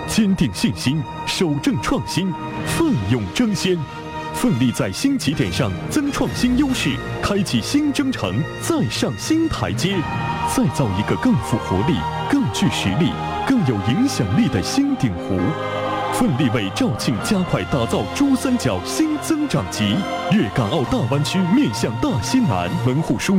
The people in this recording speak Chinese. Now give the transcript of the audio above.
坚定信心，守正创新，奋勇争先，奋力在新起点上增创新优势，开启新征程，再上新台阶，再造一个更富活力、更具实力、更有影响力的新鼎湖。奋力为肇庆加快打造珠三角新增长极，粤港澳大湾区面向大西南门户枢